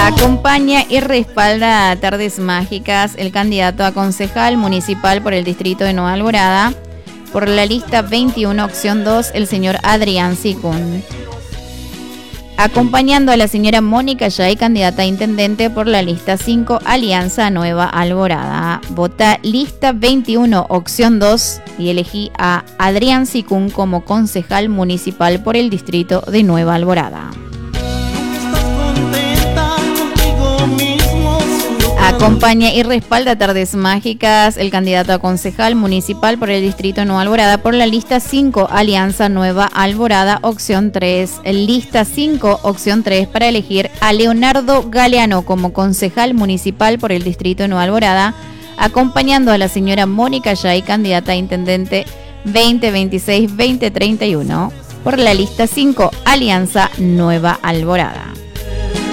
Acompaña y respalda Tardes Mágicas el candidato a concejal municipal por el distrito de Nueva Alborada. Por la lista 21, opción 2, el señor Adrián Sicún. Acompañando a la señora Mónica Yay, candidata a intendente por la lista 5, Alianza Nueva Alborada. Vota lista 21, opción 2 y elegí a Adrián Sicún como concejal municipal por el distrito de Nueva Alborada. Acompaña y respalda Tardes Mágicas el candidato a concejal municipal por el distrito de Nueva Alborada por la lista 5, Alianza Nueva Alborada, opción 3. Lista 5, opción 3, para elegir a Leonardo Galeano como concejal municipal por el distrito de Nueva Alborada, acompañando a la señora Mónica Yay, candidata a intendente 2026-2031 por la lista 5, Alianza Nueva Alborada.